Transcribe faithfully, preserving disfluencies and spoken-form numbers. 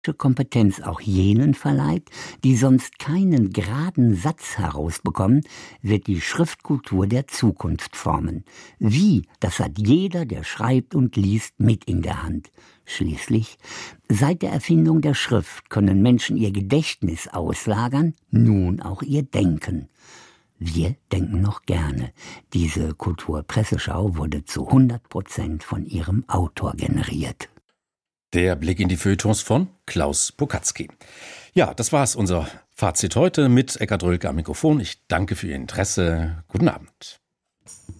Kompetenz auch jenen verleiht, die sonst keinen geraden Satz herausbekommen, wird die Schriftkultur der Zukunft formen. Wie, das hat jeder, der schreibt und liest, mit in der Hand. Schließlich, seit der Erfindung der Schrift können Menschen ihr Gedächtnis auslagern, nun auch ihr Denken. Wir denken noch gerne. Diese Kulturpresseschau wurde zu hundert Prozent von ihrem Autor generiert. Der Blick in die Feuilletons von Klaus Pokatzky. Ja, das war's, unser Fazit heute mit Eckhard Rölke am Mikrofon. Ich danke für Ihr Interesse. Guten Abend.